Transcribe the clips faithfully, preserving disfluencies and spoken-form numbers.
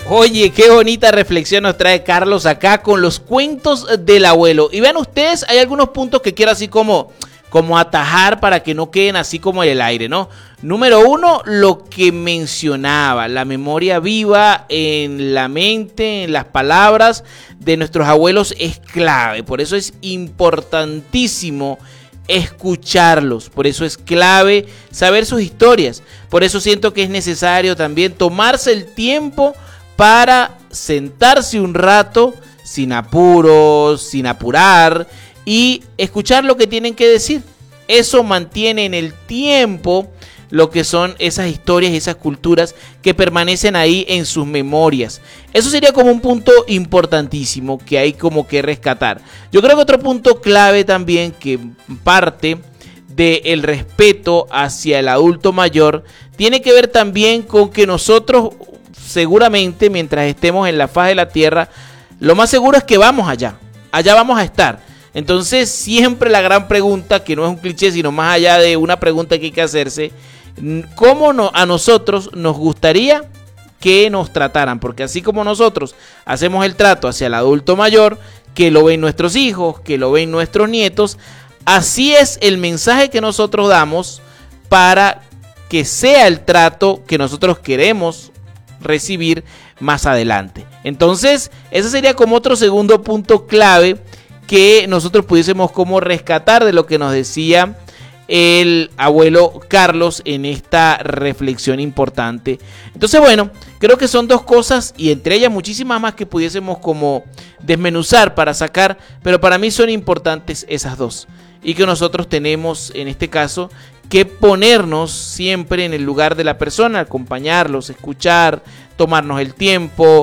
Oye, qué bonita reflexión nos trae Carlos acá con los cuentos del abuelo. Y vean ustedes, hay algunos puntos que quiero así como, como atajar para que no queden así como en el aire, ¿no? Número uno, lo que mencionaba, la memoria viva en la mente, en las palabras de nuestros abuelos es clave. Por eso es importantísimo escucharlos, por eso es clave saber sus historias. Por eso siento que es necesario también tomarse el tiempo para sentarse un rato sin apuros, sin apurar y escuchar lo que tienen que decir. Eso mantiene en el tiempo lo que son esas historias y esas culturas que permanecen ahí en sus memorias. Eso sería como un punto importantísimo que hay como que rescatar. Yo creo que otro punto clave también que parte del respeto hacia el adulto mayor tiene que ver también con que nosotros seguramente mientras estemos en la faz de la tierra, lo más seguro es que vamos allá, allá vamos a estar. Entonces siempre la gran pregunta, que no es un cliché sino más allá de una pregunta que hay que hacerse, ¿cómo no, a nosotros nos gustaría que nos trataran? Porque así como nosotros hacemos el trato hacia el adulto mayor, que lo ven nuestros hijos, que lo ven nuestros nietos, así es el mensaje que nosotros damos para que sea el trato que nosotros queremos recibir más adelante. Entonces, ese sería como otro segundo punto clave que nosotros pudiésemos como rescatar de lo que nos decía el abuelo Carlos en esta reflexión importante. Entonces, bueno, creo que son dos cosas y entre ellas muchísimas más que pudiésemos como desmenuzar para sacar, pero para mí son importantes esas dos y que nosotros tenemos en este caso que ponernos siempre en el lugar de la persona, acompañarlos, escuchar, tomarnos el tiempo,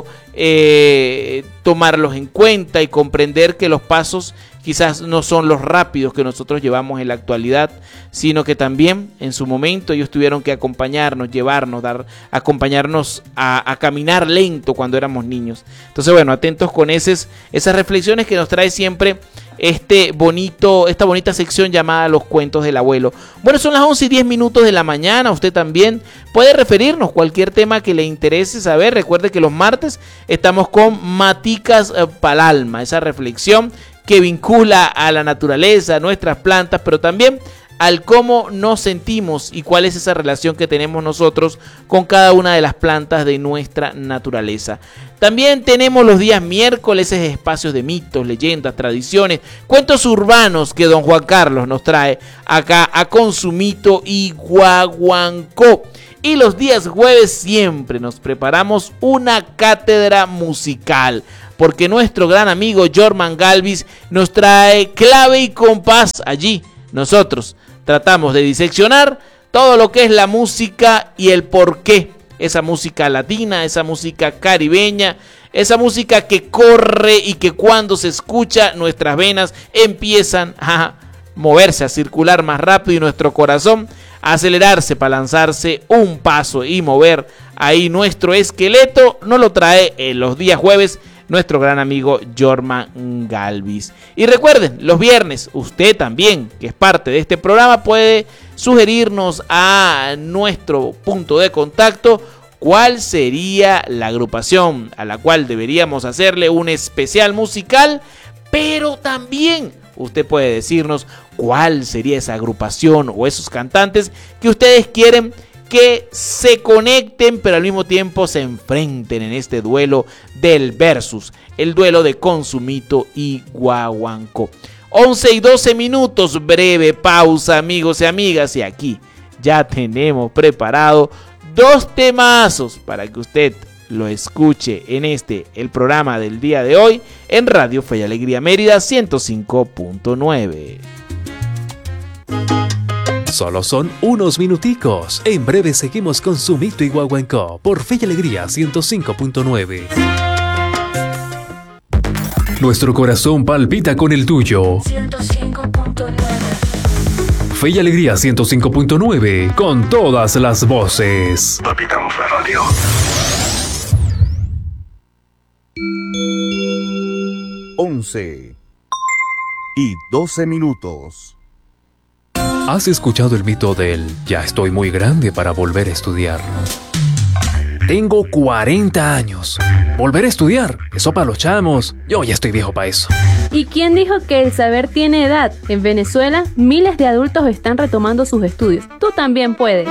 eh, tomarlos en cuenta y comprender que los pasos quizás no son los rápidos que nosotros llevamos en la actualidad, sino que también en su momento ellos tuvieron que acompañarnos, llevarnos, dar, acompañarnos a, a caminar lento cuando éramos niños. Entonces, bueno, atentos con esas, esas reflexiones que nos trae siempre este bonito, esta bonita sección llamada Los Cuentos del Abuelo. Bueno, son las once y diez minutos de la mañana. Usted también puede referirnos cualquier tema que le interese saber. Recuerde que los martes estamos con Maticas pa'l Alma, esa reflexión que vincula a la naturaleza, a nuestras plantas, pero también al cómo nos sentimos y cuál es esa relación que tenemos nosotros con cada una de las plantas de nuestra naturaleza. También tenemos los días miércoles esos espacios de mitos, leyendas, tradiciones, cuentos urbanos que don Juan Carlos nos trae acá a Consumito y Guaguancó. Y los días jueves siempre nos preparamos una cátedra musical, porque nuestro gran amigo Jorman Galvis nos trae clave y compás allí. Nosotros tratamos de diseccionar todo lo que es la música y el porqué. Esa música latina, esa música caribeña, esa música que corre y que cuando se escucha nuestras venas empiezan a moverse, a circular más rápido y nuestro corazón a acelerarse para lanzarse un paso y mover ahí nuestro esqueleto. Nos lo trae en los días jueves nuestro gran amigo Jorman Galvis. Y recuerden, los viernes, usted también, que es parte de este programa, puede sugerirnos a nuestro punto de contacto cuál sería la agrupación a la cual deberíamos hacerle un especial musical, pero también usted puede decirnos cuál sería esa agrupación o esos cantantes que ustedes quieren que se conecten, pero al mismo tiempo se enfrenten en este duelo del versus, el duelo de Consumito y Guaguancó. once y doce minutos, breve pausa, amigos y amigas, y aquí ya tenemos preparado dos temazos para que usted lo escuche en este, el programa del día de hoy, en Radio Fe y Alegría Mérida ciento cinco punto nueve. Solo son unos minuticos. En breve seguimos con Consumito y Guaguancó por Fe y Alegría ciento cinco punto nueve. Nuestro corazón palpita con el tuyo. ciento cinco punto nueve. Fe y Alegría ciento cinco punto nueve, con todas las voces. Palpitamos la radio. once y doce minutos. ¿Has escuchado el mito del ya estoy muy grande para volver a estudiar? Tengo cuarenta años. ¿Volver a estudiar? Eso para los chamos. Yo ya estoy viejo para eso. ¿Y quién dijo que el saber tiene edad? En Venezuela, miles de adultos están retomando sus estudios. Tú también puedes.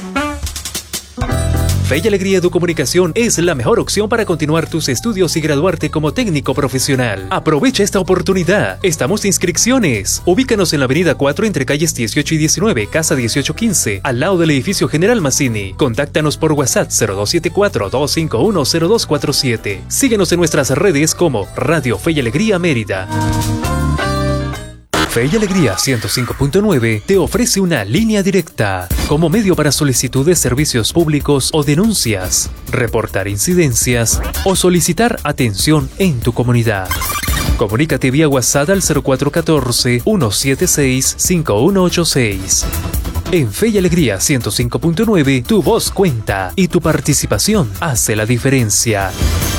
Fe y Alegría Educomunicación es la mejor opción para continuar tus estudios y graduarte como técnico profesional. Aprovecha esta oportunidad. Estamos de inscripciones. Ubícanos en la avenida cuatro entre calles dieciocho y diecinueve, casa dieciocho quince, al lado del edificio General Mazzini. Contáctanos por WhatsApp cero dos siete cuatro, dos cinco uno, cero dos cuatro siete. Síguenos en nuestras redes como Radio Fe y Alegría Mérida. Fe y Alegría ciento cinco punto nueve te ofrece una línea directa como medio para solicitud de servicios públicos o denuncias, reportar incidencias o solicitar atención en tu comunidad. Comunícate vía WhatsApp al cero cuatro uno cuatro, uno siete seis, cinco uno ocho seis. En Fe y Alegría ciento cinco punto nueve tu voz cuenta y tu participación hace la diferencia.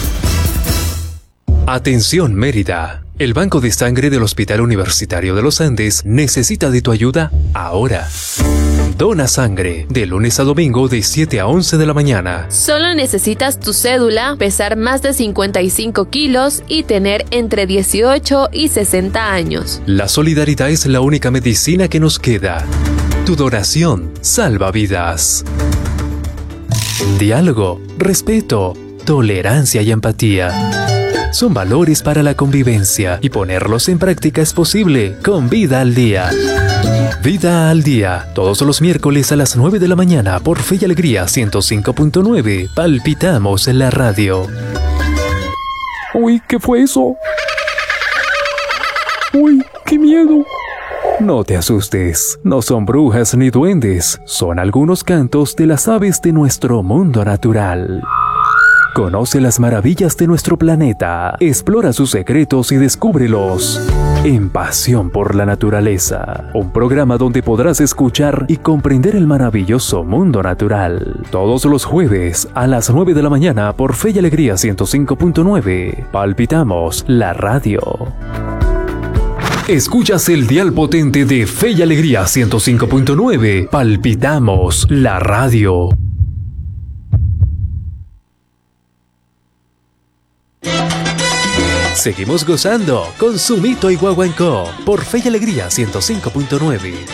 Atención Mérida. El Banco de Sangre del Hospital Universitario de los Andes necesita de tu ayuda ahora. Dona sangre de lunes a domingo de siete a once de la mañana. Solo necesitas tu cédula, pesar más de cincuenta y cinco kilos y tener entre dieciocho y sesenta años. La solidaridad es la única medicina que nos queda. Tu donación salva vidas. Diálogo, respeto, tolerancia y empatía son valores para la convivencia y ponerlos en práctica es posible con Vida al Día. Vida al Día, todos los miércoles a las nueve de la mañana por Fe y Alegría ciento cinco punto nueve. Palpitamos en la radio. Uy, ¿qué fue eso? Uy, qué miedo. No te asustes, no son brujas ni duendes, son algunos cantos de las aves de nuestro mundo natural. Conoce las maravillas de nuestro planeta, explora sus secretos y descúbrelos en Pasión por la Naturaleza, un programa donde podrás escuchar y comprender el maravilloso mundo natural. Todos los jueves a las nueve de la mañana por Fe y Alegría ciento cinco punto nueve. Palpitamos la radio. Escuchas el dial potente de Fe y Alegría ciento cinco punto nueve. Palpitamos la radio. Seguimos gozando con Sumito y Guaguancó por Fe y Alegría ciento cinco punto nueve.